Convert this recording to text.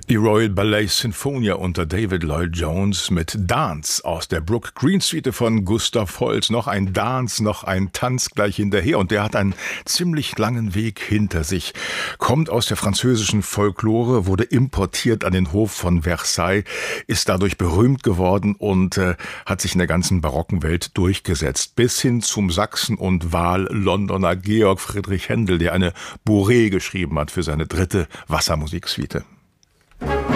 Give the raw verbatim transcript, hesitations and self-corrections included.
Die Royal Ballet Sinfonia unter David Lloyd Jones mit Dance aus der Brook Green Suite von Gustav Holst. Noch ein Dance, noch ein Tanz gleich hinterher. Und der hat einen ziemlich langen Weg hinter sich. Kommt aus der französischen Folklore, wurde importiert an den Hof von Versailles, ist dadurch berühmt geworden und äh, hat sich in der ganzen barocken Welt durchgesetzt. Bis hin zum Sachsen- und Wahl-Londoner Georg Friedrich Händel, der eine Bourrée geschrieben hat für seine dritte Wassermusiksuite.